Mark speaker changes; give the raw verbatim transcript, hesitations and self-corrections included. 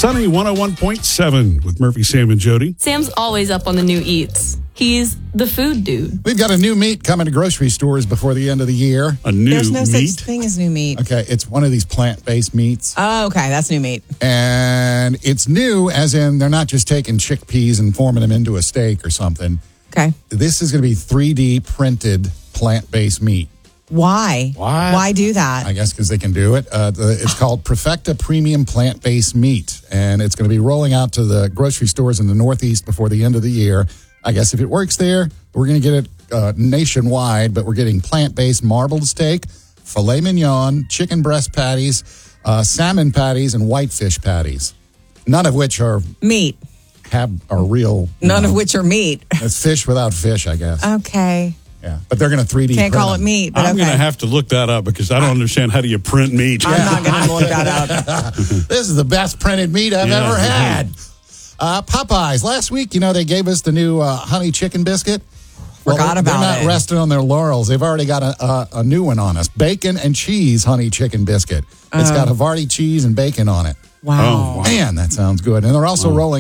Speaker 1: Sunny one oh one point seven with Murphy, Sam, and Jody.
Speaker 2: Sam's always up on the new eats. He's the food dude.
Speaker 3: We've got a new meat coming to grocery stores before the end of the year.
Speaker 1: A new
Speaker 4: There's no
Speaker 1: meat?
Speaker 4: such thing as new meat.
Speaker 3: Okay, it's one of these plant-based meats.
Speaker 4: Oh, okay. That's new meat.
Speaker 3: And it's new as in they're not just taking chickpeas and forming them into a steak or something.
Speaker 4: Okay.
Speaker 3: This is going to be three D printed plant-based meat.
Speaker 4: Why?
Speaker 1: Why?
Speaker 4: Why do that?
Speaker 3: I guess because they can do it. Uh, the, it's called Perfecta Premium Plant-Based Meat, and it's going to be rolling out to the grocery stores in the Northeast before the end of the year. I guess if it works there, we're going to get it uh, nationwide, but we're getting plant-based marbled steak, filet mignon, chicken breast patties, uh, salmon patties, and whitefish patties, none of which are
Speaker 4: Meat.
Speaker 3: have are real. you
Speaker 4: None
Speaker 3: know,
Speaker 4: of which are meat.
Speaker 3: It's fish without fish, I guess.
Speaker 4: Okay.
Speaker 3: Yeah, but they're going to three D
Speaker 4: Can't
Speaker 3: print
Speaker 4: call it
Speaker 3: them.
Speaker 4: meat, but
Speaker 1: I'm
Speaker 4: okay.
Speaker 1: going to have to look that up because I don't understand how do you print meat.
Speaker 4: I'm not going to look that up.
Speaker 3: This is the best printed meat I've
Speaker 1: Yeah.
Speaker 3: ever had. Uh, Popeyes. Last week, you know, they gave us the new uh, honey chicken biscuit.
Speaker 4: Forgot
Speaker 3: they're,
Speaker 4: about
Speaker 3: They're not
Speaker 4: it.
Speaker 3: resting on their laurels. They've already got a, a, a new one on us. Bacon and cheese honey chicken biscuit. It's got Havarti cheese and bacon on it.
Speaker 4: Wow.
Speaker 1: Oh, wow.
Speaker 3: Man, that sounds good. And they're also rolling